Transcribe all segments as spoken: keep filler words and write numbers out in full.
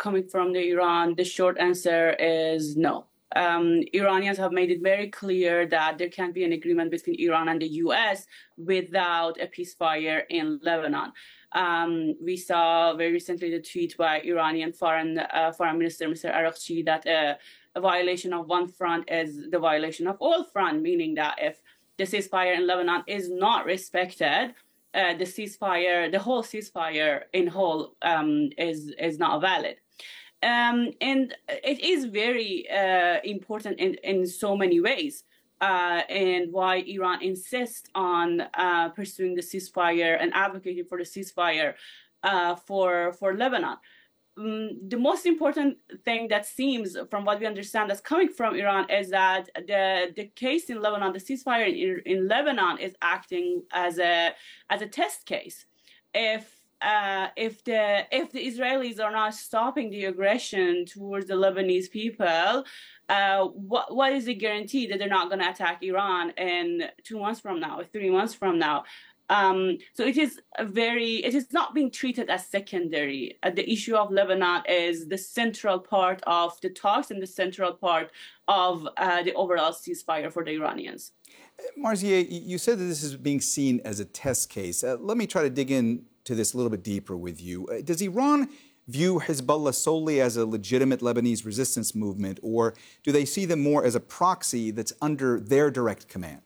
coming from the Iran? The short answer is no. Um, Iranians have made it very clear that there can't be an agreement between Iran and the U S without a ceasefire in Lebanon. Um, we saw very recently the tweet by Iranian Foreign uh, Foreign Minister Mister Araghchi that uh, a violation of one front is the violation of all front, meaning that if the ceasefire in Lebanon is not respected, uh, the ceasefire, the whole ceasefire in whole um, is is not valid. Um, and it is very uh, important in, in so many ways, uh, and why Iran insists on uh, pursuing the ceasefire and advocating for the ceasefire uh, for for Lebanon. Um, the most important thing that seems, from what we understand, that's coming from Iran is that the the case in Lebanon, the ceasefire in, in Lebanon, is acting as a as a test case. If Uh, if the if the Israelis are not stopping the aggression towards the Lebanese people, uh, what what is the guarantee that they're not going to attack Iran in two months from now, or three months from now? Um, so it is a very it is not being treated as secondary. Uh, the issue of Lebanon is the central part of the talks and the central part of uh, the overall ceasefire for the Iranians. Marzieh, you said that this is being seen as a test case. Uh, let me try to dig in to this a little bit deeper with you. Uh, does Iran view Hezbollah solely as a legitimate Lebanese resistance movement, or do they see them more as a proxy that's under their direct command?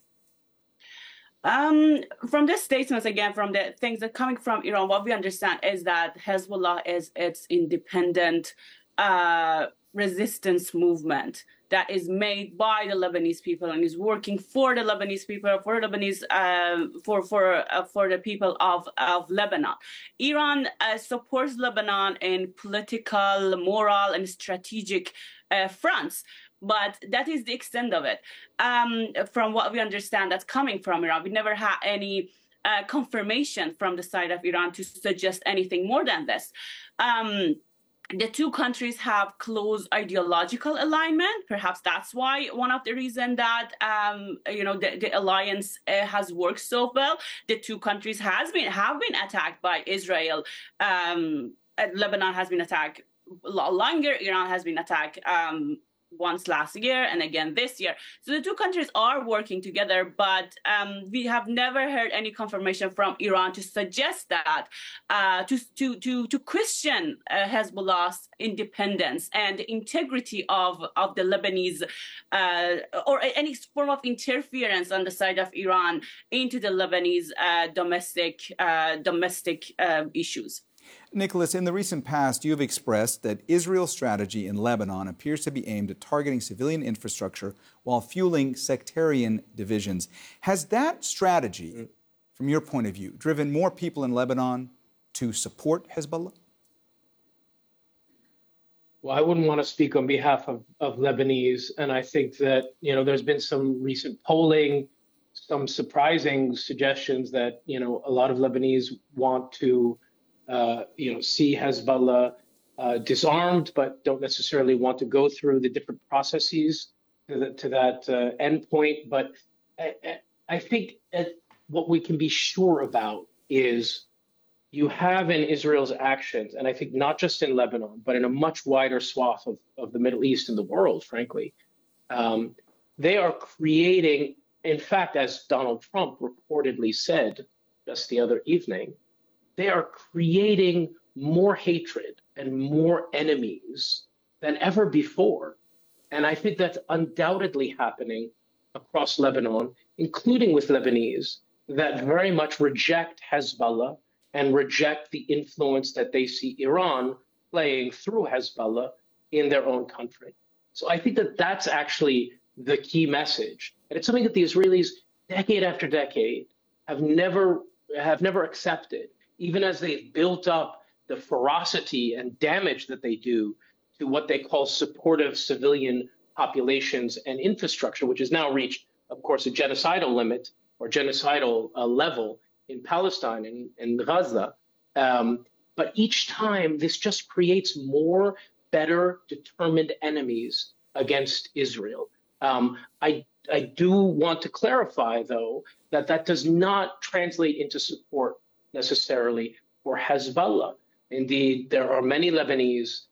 Um, from the statements, again, from the things that are coming from Iran, what we understand is that Hezbollah is its independent uh, resistance movement that is made by the Lebanese people and is working for the Lebanese people, for Lebanese, uh, for for uh, for the people of of Lebanon. Iran uh, supports Lebanon in political, moral, and strategic uh, fronts, but that is the extent of it. Um, from what we understand, that's coming from Iran. We never had any uh, confirmation from the side of Iran to suggest anything more than this. Um, The two countries have close ideological alignment. Perhaps that's why one of the reasons that um, you know the, the alliance uh, has worked so well. The two countries has been have been attacked by Israel. Um, Lebanon has been attacked a lot longer. Iran has been attacked Um, once last year and again this year. So the two countries are working together, but um, we have never heard any confirmation from Iran to suggest that, uh, to, to, to, to question uh, Hezbollah's independence and the integrity of, of the Lebanese, uh, or any form of interference on the side of Iran into the Lebanese uh, domestic, uh, domestic uh, issues. Nicholas, in the recent past, you have expressed that Israel's strategy in Lebanon appears to be aimed at targeting civilian infrastructure while fueling sectarian divisions. Has that strategy, from your point of view, driven more people in Lebanon to support Hezbollah? Well, I wouldn't want to speak on behalf of, of Lebanese, and I think that, you know, there's been some recent polling, some surprising suggestions that, you know, a lot of Lebanese want to Uh, you know, see Hezbollah uh, disarmed, but don't necessarily want to go through the different processes to, the, to that uh, endpoint. But I, I think what we can be sure about is you have in Israel's actions, and I think not just in Lebanon, but in a much wider swath of, of the Middle East and the world, frankly, um, they are creating, in fact, as Donald Trump reportedly said just the other evening, they are creating more hatred and more enemies than ever before. And I think that's undoubtedly happening across Lebanon, including with Lebanese, that very much reject Hezbollah and reject the influence that they see Iran playing through Hezbollah in their own country. So I think that that's actually the key message. And it's something that the Israelis, decade after decade, have never have never accepted, even as they've built up the ferocity and damage that they do to what they call supportive civilian populations and infrastructure, which has now reached, of course, a genocidal limit or genocidal uh, level in Palestine and, and Gaza. Um, but each time, this just creates more better determined enemies against Israel. Um, I, I do want to clarify, though, that that does not translate into support necessarily for Hezbollah. Indeed, there are many Lebanese